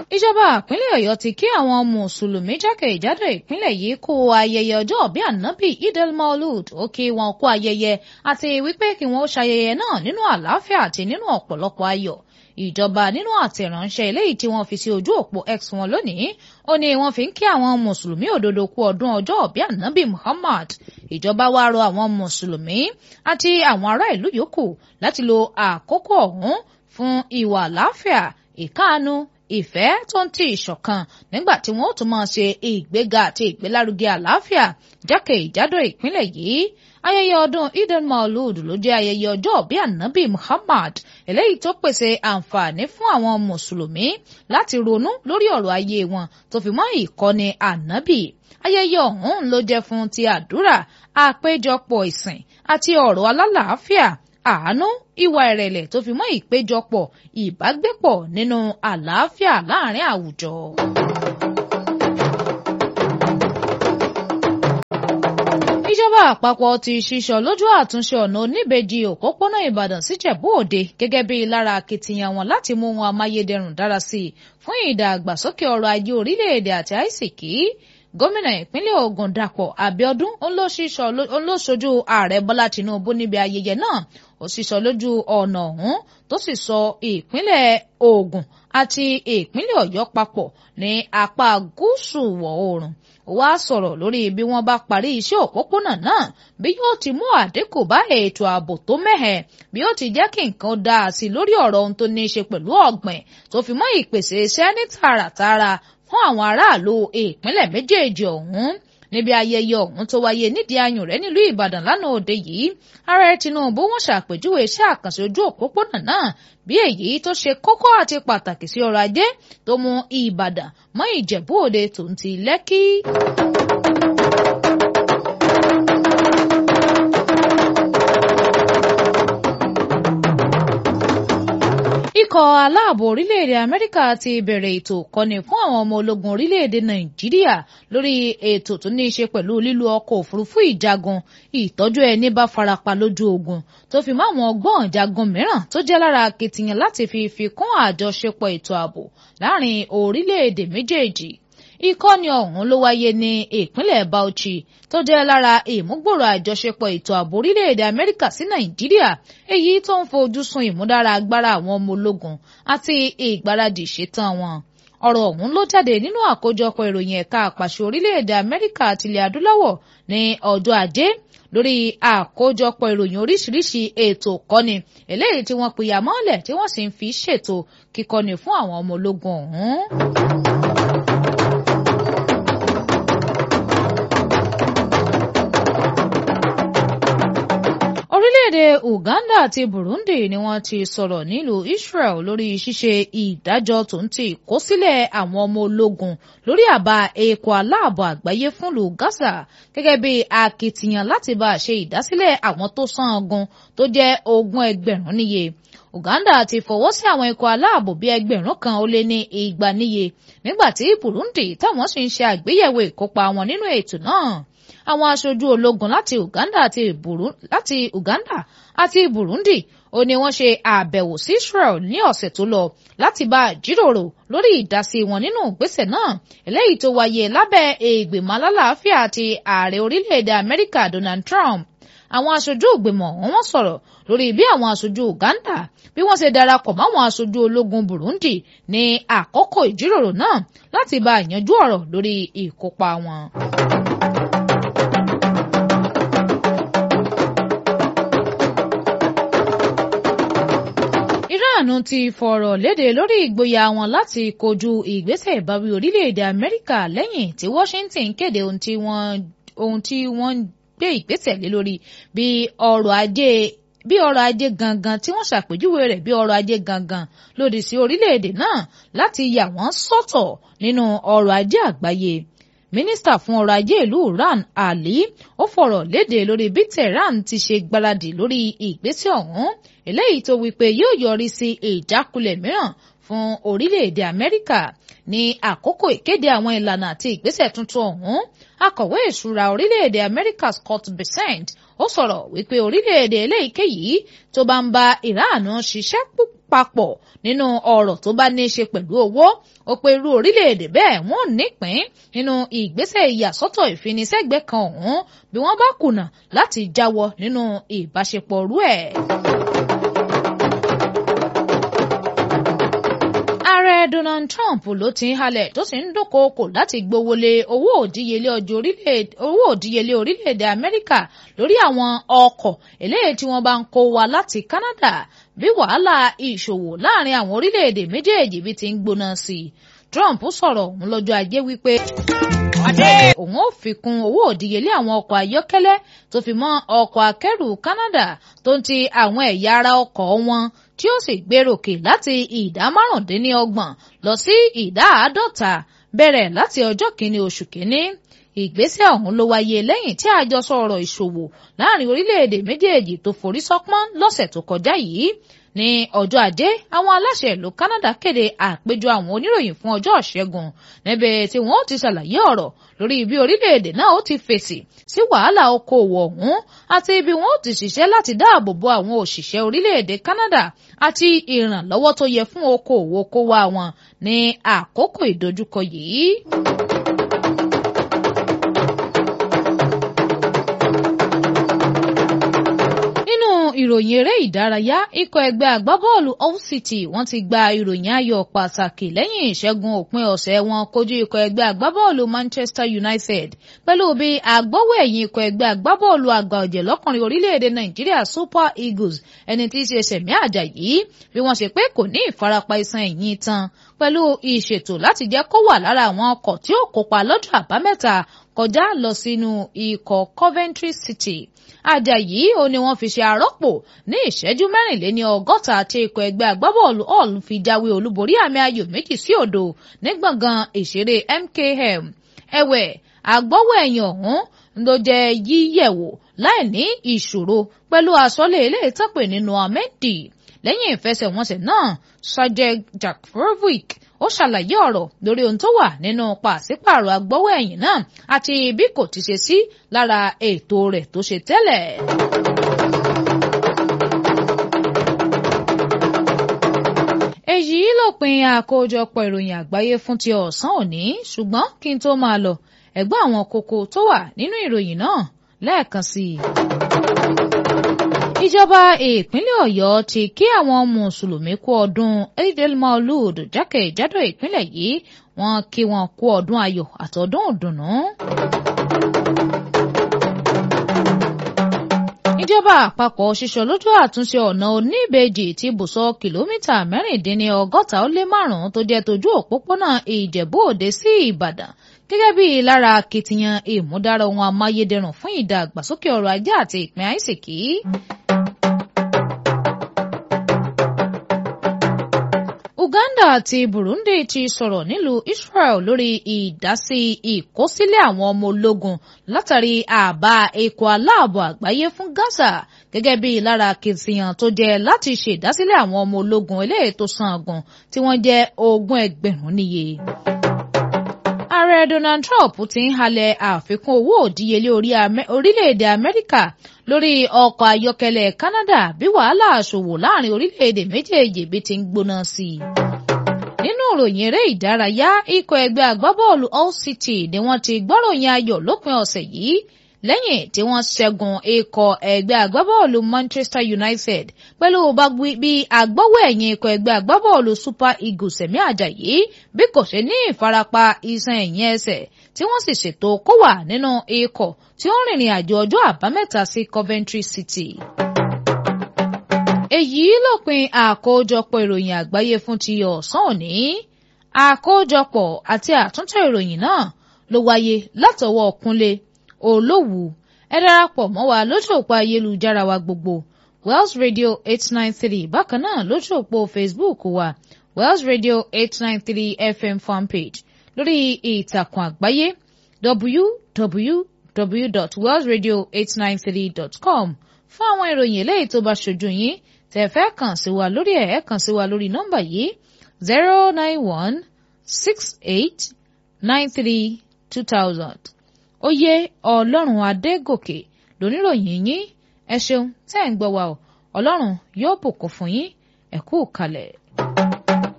Ìjọba ìpínlẹ̀ Ọ̀yọ́ ti kí àwọn mùsùlùmí jákèjádò ìpínlẹ̀ yìí kú ayẹyẹ ọjọ́ ìbí Ànábì Eid-el Maulud. Ó kí wọn kú ayẹyẹ àti wípé kí wọn ó ṣayẹyẹ náà nínú àlàáfíà àti nínú ọ̀pọ̀lọpọ̀ ayọ̀. Ìjọba nínú àtẹ̀ránṣẹ́ eléyìí tí wọ́n fi sí ojú òpó X wọn lónìí, ó ní wọ́n fi ń kí àwọn mùsùlùmí òdodo kú ọdún ọjọ́ ìbí Ànábì Muhammad. Ìjọba wá rọ àwọn mùsùlùmí àti àwọn ará ìlú yòókù láti lo àkókò ọ̀hún fún ìwà àlàáfíà, ìkáàánú, ìfẹ́ tó ń ti ìṣọ̀kan nígbà tí wọ́n ó tún máa ṣe ìgbéga àti ìgbélárugẹ àlàáfíà jákèjádò ìpínlẹ̀ yìí. Ayẹyẹ ọdún Eid-el Maulud ló jẹ́ ayẹyẹ ọjọ́ ìbí Ànábì Muhammad eléyìí tó pèsè àǹfààní fún àwọn mùsùlùmí láti ronú lórí ọ̀rọ̀ ayé wọn tó fi mọ́ ìkọ́ni Ànábì. Ayẹyẹ ọ̀hún ló jẹ́ fún ti àdúrà, àpéjọpọ̀ ìsìn àti ọ̀rọ̀ alálàáfíà, àánú, ìwà ìrẹ̀lẹ̀ tó fi mọ́ ìpéjọpọ̀ ìbágbépọ̀ nínú àlàáfíà láàrin àwùjọ. Ìjọba àpapọ̀ ti ṣíṣọ lójú àtúnṣe ọ̀nà oníbejì òpópónà Ìbàdàn sí Ìjẹ̀bú Òde gẹ́gẹ́ bí lára akitiyan wọn láti mú ohun amáyédẹrùn dára sí i fún ìdàgbàsókè ọrọ̀ ajé orílẹ̀-èdè àti àìsìkí. Gómìnà ìpínlẹ̀ Ògùn Dàpọ̀ Abíọ́dún olóṣojú ààrẹ Bọ́lá Tinubu níbi ayẹyẹ náà. Ó ṣíṣọ lójú ọ̀nà ọ̀hún tó sì sọ ìpínlẹ̀ Ògùn àti ìpínlẹ̀ Ọ̀yọ́ papọ̀ ní apá gúúsù ìwọ̀ oòrùn. Ó wá sọ̀rọ̀ lórí bí wọ́n bá parí iṣẹ́ òpópónà náà bí yóò ti mú àdínkù bá ètò ààbò tó mẹ́hẹ̀, bí yóò ti jẹ́ kí nǹkan dáa sí lórí ọ̀rọ̀ ohun tó ní í ṣe pẹ̀lú ọ̀gbìn tó fi mọ́ ìpèsè iṣẹ́ ní tààràtààrà fún àwọn aráàlú ìpínlẹ̀ méjèèjì ọ̀hún. Níbi ayẹyẹ ọ̀hún tó wáyé nídìí ayùn rẹ̀ nílùú Ìbàdàn lánàá òde yìí, ààrẹ Tinubu wọ́n ṣàpèjúwe iṣẹ́ àkànṣe ojú òpópónà náà bí èyí tó ṣe kókó àti pàtàkì sí ọrọ̀ ajé tó mú Ìbàdàn mọ́ Ìjẹ̀bú Òde tó ń ti Lẹ́kí. Ikọ̀ aláàbò orílẹ̀-èdè Amẹ́ríkà ti bẹ̀rẹ̀ ètò ìkọ́ni fún àwọn ọmọ ológun orílẹ̀-èdè Nàìjíríà lórí ètò tó ní í ṣe pẹ̀lú lílo ọkọ̀ òfurufú ìjagun, ìtọ́jú ẹni bá farapa lójú ogun, tó fi mọ́ àwọn ọgbọ́n ìjagun mìíràn tó jẹ́ lára akitiyan láti fi kún àjọṣepọ̀ ètò ààbò láàrin orílẹ̀-èdè méjèèjì. Ìkọ́ni ọ̀hún ló wáyé ní ìpínlẹ̀ Bauchi tó jẹ́ lára ìmúgbòòrò àjọṣepọ̀ ètò ààbò orílẹ̀-èdè Amẹ́ríkà sí Nàìjíríà, èyí tó ń fojú sun ìmúdára agbára àwọn ọmọ ológun àti ìgbáradì ìṣetán wọn. Ọ̀rọ̀ ọ̀hún ló jáde nínú àkójọpọ̀ ìròyìn ẹ̀ka àpàṣẹ orílẹ̀-èdè Amẹ́ríkà àti ilẹ̀ adúláwọ̀ ní ọjọ́ Ajé lórí àkójọpọ̀ ìròyìn oríṣiríṣi ètò ìkọ́ni eléyìí tí wọ́n pìyà mọ́lẹ̀ tí wọ́n sì ń fi ṣètò kíkọ́ni fún àwọn ọmọ ológun ọ̀hún. Orílẹ̀-èdè Uganda àti Burundi ni wọ́n ti sọ̀rọ̀ nílùú Israel lórí ṣíṣe ìdájọ́ tó ń ti ìkọsílẹ̀ àwọn ọmọ ológun lórí àbá èkó aláàbò àgbáyé fúnlùú Gaza gẹ́gẹ́ bí akitiyan láti bá ṣe ìdásílẹ̀ àwọn tó sán ogun tó jẹ́ 20,000 níye. Uganda ti fọwọ́ sí àwọn ikọ̀ aláàbò bíi 1,200 níye, nígbà tí Burundi táwọn sì ń ṣe àgbéyẹ̀wò ìkópa wọn nínú ètò náà. Àwọn aṣojú ológun láti Uganda àti Burundi ó ní wọ́n ṣe àbẹ̀wò sí Israel ní ọ̀sẹ̀ tó lọ láti bá jíròrò lórí ìdásí wọn nínú ìgbésẹ̀ náà eléyìí tó wáyé lábẹ́ ìgbìmọ̀ alálàáfíà àti ààrẹ orílẹ̀-èdè Amẹ́ríkà Donald Trump. Àwọn aṣojú ìgbìmọ̀ wọ́n sọ̀rọ̀ lórí bí àwọn aṣojú Uganda bí wọ́n ṣe darapọ̀ máwọn aṣojú ológun Burundi ní àkókò ìjíròrò náà láti bá yanjú ọ̀rọ̀ lórí ìkópa wọn. Iran ti fọ̀rọ̀ léde lórí ìgboyà wọn láti kojú ìgbésẹ̀ ìbáwí orílẹ̀-èdè Amẹ́ríkà lẹ́yìn tí Washington kéde ohun tí wọ́n gbé ìgbésẹ̀ lé lórí bí ọrọ̀ ajé gangan tí wọ́n ṣàpèjúwe rẹ̀ bí ọrọ̀ ajé gangan lòdì sí orílẹ̀-èdè náà láti yà wọ́n sọ́tọ̀ nínú ọrọ̀ ajé àgbáyé. Mínísítà fún ọrọ̀ ajé ìlú Iran Ali ó fọ̀rọ̀ léde lórí bí Tehran ti ṣe gbáradì lórí ìgbésẹ̀ ọ̀hún eléyìí tó wípé yóò yọrí sí ìjákulẹ̀ mìíràn fún orílẹ̀-èdè Amẹ́ríkà. Ní àkókò ìkéde àwọn ìlànà àti ìgbésẹ̀ tuntun ọ̀hún, akọ̀wé ìṣúra orílẹ̀-èdè Amẹ́ríkà Scott Bessent ó sọ̀rọ̀ wípé orílẹ̀-èdè eléyìíkéyìí tó bá ń bá Iran ṣiṣẹ́ papọ̀ nínú ọ̀rọ̀ tó bá ní í ṣe pẹ̀lú owó ó pé irú orílẹ̀-èdè bẹ́ẹ̀ wọ́n nípìn nínú ìgbésẹ̀ ìyàsọ́tọ̀ ìfinisẹ́gbẹ̀ẹ́ kan ọ̀hún bí wọ́n bá kùnà láti jáwọ́ nínú ìbáṣepọ̀ rú ẹ̀. Ààrẹ Donald Trump ló ti ń halẹ̀ tó sì ń dúnkookò láti gbówó lé owó òdíyelé orílẹ̀-èdè Amẹ́ríkà lórí àwọn ọkọ̀ eléyìí tí wọ́n bá ń kó wá láti Canada bí wàhálà ìṣòwò láàrin àwọn orílẹ̀-èdè méjèèjì bí ti ń gbóná sí i. Trump sọ̀rọ̀ òun lọ́jọ́ Ajé wípé òun ò fi kún owó òdíyelé àwọn ọkọ̀ ayọ́kẹ́lẹ́ tó fi mọ́ ọkọ̀ akẹ́rù Canada tó ń ti àwọn ẹ̀yà ara ọkọ̀ wọn tí ó sì gbèròkè láti ìdá 25% lọ sí ìdá 50% bẹ̀rẹ̀ láti ọjọ́ kìíní oṣù kìíní. Ìgbésẹ̀ ọ̀hún ló wáyé lẹ́yìn tí àjọsọ ọ̀rọ̀ ìṣòwò láàrin orílẹ̀-èdè méjèèjì tó forí sọ́pọ́n lọ́sẹ̀ tó kọjá yìí. Ní ọjọ́ Ajé àwọn aláṣẹ ìlú Canada kéde àpéjọ àwọn oníròyìn fún ọjọ́ Ìṣẹ́gun níbẹ̀ tí wọ́n ti ṣàlàyé ọ̀rọ̀ lórí bí orílẹ̀-èdè náà ó ti fèsì sí wàhálà okòòwò ọ̀hún àti bí wọ́n ó ti ṣiṣẹ́ láti dáàbò bo àwọn òṣìṣẹ́ orílẹ̀-èdè Canada àti ìrànlọ́wọ́ tó yẹ fún okòòwò kówá wọn ní àkókò ìdojúkọ yìí. Ìròyìn eré ìdárayá ikọ̀ ẹgbẹ́ agbábọ́ọ̀lù Hull City wọ́n ti gba ìròyìn ayọ̀ pàtàkì lẹ́yìn ìṣẹ́gun òpin ọ̀sẹ̀ wọn kojú ikọ̀ ẹgbẹ́ agbábọ́ọ̀lù Manchester United pẹ̀lú bí agbọ́wọ́ ẹ̀yìn ikọ̀ ẹgbẹ́ agbábọ́ọ̀lù àgbà ọ̀jẹ̀ lọ́kùnrin orílẹ̀-èdè Nàìjíríà Super Eagles ẹni tí í ṣe Sẹ̀mí Àjàyí bí wọ́n ṣe pé kò ní ìfarapa iṣan ẹ̀yìn tán pẹ̀lú ìṣètò láti jẹ́ kó wà lára àwọn ọkọ̀ tí ó kópa lọ́jọ́ àbámẹ́ta kọjá lọ sínú ikọ̀ Coventry City. Àjàyí ó ní wọ́n fi ṣe àrọ́pò ní ìṣẹ́jú 64 tí ikọ̀ ẹgbẹ́ agbábọ́ọ̀lù Hull fi jáwé olúborí àmì ayò 2-0 ní gbọ̀ngàn ìṣeré MKM. Ẹ̀wẹ̀ agbọ́wọ́ ẹ̀yìn ọ̀hún ló jẹ́ yíyẹ̀wò láì ní ìṣòro pẹ̀lú àsọlé ilé ìtọ́pẹ̀ nínú Ahmedi. Lẹ́yìn ìfẹsẹ̀wọnsẹ̀ náà Sajek Jakubowicz ó ṣàlàyé ọ̀rọ̀ lórí ohun tó wà nínú pàṣípààrọ̀ agbọ́wọ́ ẹ̀yìn náà àti bí kò ti ṣe sí lára ètò rẹ̀ tó ṣe tẹ́lẹ̀. Èyí lópin àkójọpọ̀ ìròyìn àgbáyé fún ti ọ̀sán òní ṣùgbọ́n kí n tó máa lọ ẹ gbọ́ àwọn kókó tó wà nínú ìròyìn náà lẹ́ẹ̀kan sí i. Ìjọba ìpínlẹ̀ Ọ̀yọ́ ti kí àwọn mùsùlùmí kú ọdún Eid-el-Maulud jákèjádò ìpínlẹ̀ yìí wọ́n kí wọn kú ọdún ayọ̀ àtọdún ìdùnnú. Ìjọba àpapọ̀ ṣiṣọ́ lójú àtúnṣe ọ̀nà oníbejì tí bùsọ̀ kìlómítà 16 tó jẹ́ tójú òpópónà Ìjẹ̀bú Òde sí Ìbàdàn gẹ́gẹ́ bí lára akitiyan ìmúdára ohun amáyédẹrùn fún ìdàgbàsókè ọrọ̀ ajé àti ìpín àìsìkí. Uganda àti Burundi ti sọ̀rọ̀ nílùú Israel lórí ìdásí ìkósílẹ̀ àwọn ọmọ ológun látàrí àbá ikọ̀ aláàbò àgbáyé fún Gaza gẹ́gẹ́ bí lára akitiyan tó jẹ́ láti ṣèdásílẹ̀ àwọn ọmọ ológun eléyìí tó sangun tí wọ́n jẹ́ 20,000 níye. Ààrẹ Donald Trump ti ń halẹ̀ àfikún owó òdíyelé orílẹ̀-èdè Amẹ́ríkà lórí ọkọ̀ ayọ́kẹ́lẹ́ Canada bí wàhálà àṣòwò láàrin orílẹ̀-èdè méjèèjì bí ti ń gbóná sí i. Nínú ìròyìn eré ìdárayá ikọ̀ ẹgbẹ́ agbábọ́ọ̀lù Hull City ni wọ́n ti gbọ́ròyìn ayọ̀ lópin ọ̀sẹ̀ yìí lẹ́yìn tí wọ́n ṣẹ́gun ikọ̀ ẹgbẹ́ agbábọ́ọ̀lù Manchester United pẹ̀lú bí agbọ́wọ́ ẹ̀yìn ikọ̀ ẹgbẹ́ agbábọ́ọ̀lù Super Eagles Sẹ̀mí Àjàyí bí kò ṣe ní ìfarapa iṣan ẹ̀yìn ẹsẹ̀ tí wọ́n sì ṣètò kó wà nínú ikọ̀ tí ó ń rìnrìn àjò ọjọ́ àbámẹ́ta sí Coventry City. Èyí lópin àkójọpọ̀ ìròyìn àgbáyé fún ti ọ̀sán òní. Àkójọpọ̀ àti àtúntò ìròyìn náà ló wáyé látọwọ́ Kúnlé Olówù. Ẹ darapọ̀ mọ́ wa lójú òpó ayélujára wa gbogbo Wells Radio 893 bákan náà lójú òpó Facebook wa Wells Radio 893 FM fanpage lórí ìtàkùn àgbáyé www.wellsradio893.com fún àwọn ìròyìn eléyìí tó bá ṣojú yín tẹ́ fẹ́ kàn sí wa lórí kàn sí wa lórí nọ́mbà yìí 09168932000. Oyè Ọlọ́run Adégòkè lóníròyìn yín ẹ ṣeun tẹ́ ń gbọ́ wa o Ọlọ́run yóò bùkún fún yín ẹ kú kalẹ̀.